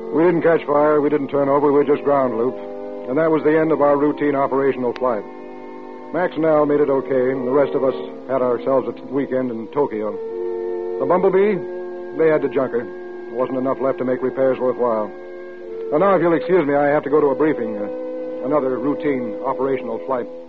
We didn't catch fire, we didn't turn over, we just ground looped. And that was the end of our routine operational flight. Max and Al made it okay, and the rest of us had ourselves a weekend in Tokyo. The Bumblebee, they had to junk her. There wasn't enough left to make repairs worthwhile. Now, if you'll excuse me, I have to go to a briefing. Another routine operational flight.